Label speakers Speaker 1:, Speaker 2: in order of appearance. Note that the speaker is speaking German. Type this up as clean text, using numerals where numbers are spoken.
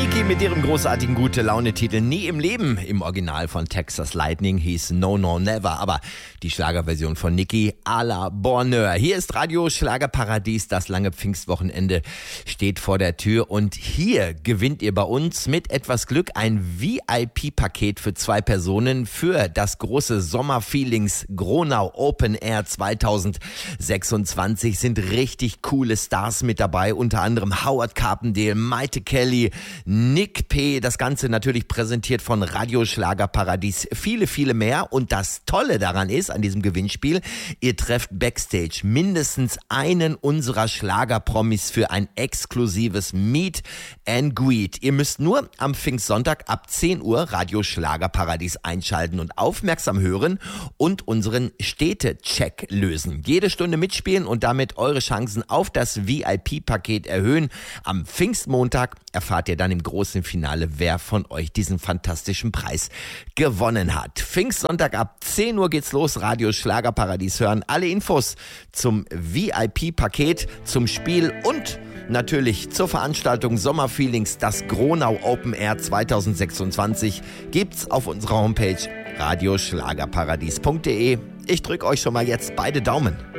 Speaker 1: Niki mit ihrem großartigen Gute-Laune-Titel Nie im Leben. Im Original von Texas Lightning hieß No No Never, aber die Schlagerversion von Niki à la Bonheur. Hier ist Radio Schlagerparadies, das lange Pfingstwochenende steht vor der Tür und hier gewinnt ihr bei uns mit etwas Glück ein VIP-Paket für 2 Personen für das große Sommerfeelings Gronau Open Air 2026. Sind richtig coole Stars mit dabei, unter anderem Howard Carpendale, Maite Kelly, Nick P. Das Ganze natürlich präsentiert von Radio Schlagerparadies. Viele, viele mehr. Und das Tolle daran ist, an diesem Gewinnspiel, ihr trefft Backstage mindestens einen unserer Schlagerpromis für ein exklusives Meet and Greet. Ihr müsst nur am Pfingstsonntag ab 10 Uhr Radio Schlagerparadies einschalten und aufmerksam hören und unseren Städte-Check lösen. Jede Stunde mitspielen und damit eure Chancen auf das VIP-Paket erhöhen. Am Pfingstmontag erfahrt ihr dann im großen Finale, wer von euch diesen fantastischen Preis gewonnen hat. Pfingstsonntag ab 10 Uhr geht's los. Radio Schlagerparadies hören. Alle Infos zum VIP-Paket, zum Spiel und natürlich zur Veranstaltung Sommerfeelings, das Gronau Open Air 2026 gibt's auf unserer Homepage radioschlagerparadies.de. Ich drücke euch schon mal jetzt beide Daumen.